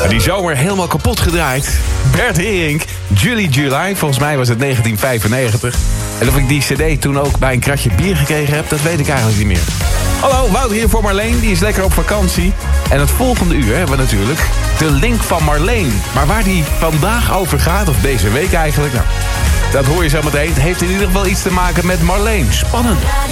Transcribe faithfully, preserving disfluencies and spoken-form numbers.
Die zomer helemaal kapot gedraaid. Bert Heerink, Julie July, volgens mij was het negentien vijfennegentig. En of ik die cd toen ook bij een kratje bier gekregen heb, dat weet ik eigenlijk niet meer. Hallo, Wouter hier voor Marleen, die is lekker op vakantie. En het volgende uur hebben we natuurlijk de link van Marleen. Maar waar die vandaag over gaat, of deze week eigenlijk, nou, dat hoor je zo meteen. Het heeft in ieder geval iets te maken met Marleen. Spannend.